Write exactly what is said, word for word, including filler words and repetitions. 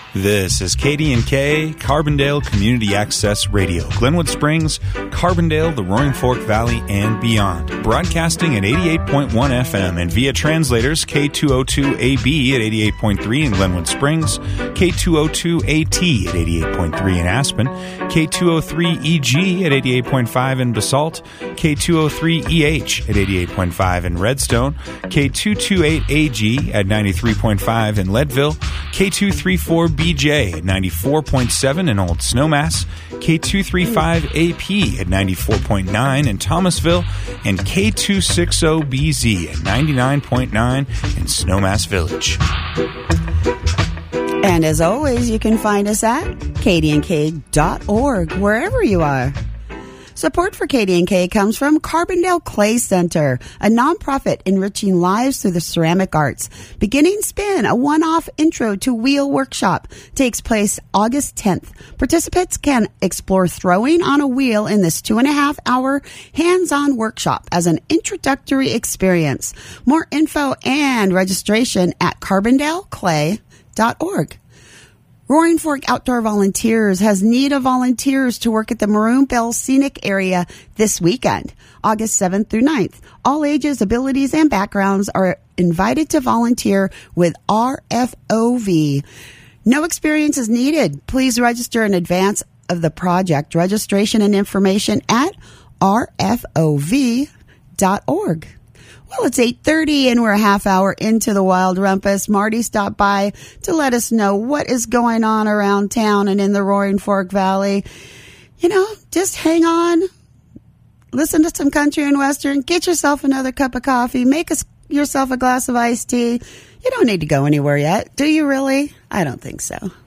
This is K D and K, Carbondale Community Access Radio, Glenwood Springs, Carbondale, the Roaring Fork Valley, and beyond. Broadcasting at eighty-eight point one F M and via translators K two oh two A B at eighty-eight point three in Glenwood Springs, K two oh two A T at eighty-eight point three in Aspen, K two oh three E G at eighty-eight point five in Basalt, K two oh three E H at eighty-eight point five in Redstone, K two twenty-eight A G at ninety-three point five in Leadville, K two thirty-four B J at ninety-four point seven in Old Snowmass, K two thirty-five A P at ninety-four point nine in Thomasville, and K two sixty B Z at ninety-nine point nine in Snowmass Village. And as always, you can find us at K D N K dot org, wherever you are. Support for K D and K comes from Carbondale Clay Center, a nonprofit enriching lives through the ceramic arts. Beginning Spin, a one-off intro to wheel workshop, takes place August tenth. Participants can explore throwing on a wheel in this two-and-a-half-hour hands-on workshop as an introductory experience. More info and registration at carbondale clay dot org. Roaring Fork Outdoor Volunteers has need of volunteers to work at the Maroon Bell Scenic Area this weekend, August seventh through ninth. All ages, abilities, and backgrounds are invited to volunteer with R F O V. No experience is needed. Please register in advance of the project. Registration and information at R F O V dot org. Well, it's eight thirty and we're a half hour into the Wild Rumpus. Marty stopped by to let us know what is going on around town and in the Roaring Fork Valley. You know, just hang on, listen to some country and western, get yourself another cup of coffee, make us, yourself a glass of iced tea. You don't need to go anywhere yet, do you really? I don't think so.